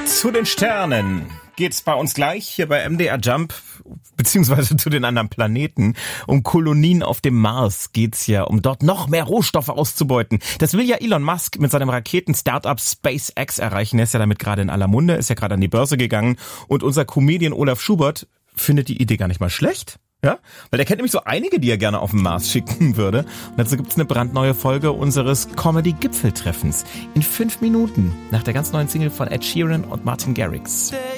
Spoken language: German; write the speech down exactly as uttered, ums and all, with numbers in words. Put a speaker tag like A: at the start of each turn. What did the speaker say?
A: Zu den Sternen geht's bei uns gleich hier bei M D R Jump, beziehungsweise zu den anderen Planeten. Um Kolonien auf dem Mars geht's ja, um dort noch mehr Rohstoffe auszubeuten. Das will ja Elon Musk mit seinem Raketen-Startup SpaceX erreichen. Er ist ja damit gerade in aller Munde, ist ja gerade an die Börse gegangen. Und unser Comedian Olaf Schubert findet die Idee gar nicht mal schlecht. Ja, weil der kennt nämlich so einige, die er gerne auf den Mars schicken würde. Und dazu gibt's eine brandneue Folge unseres Comedy-Gipfeltreffens. In fünf Minuten nach der ganz neuen Single von Ed Sheeran und Martin Garrix.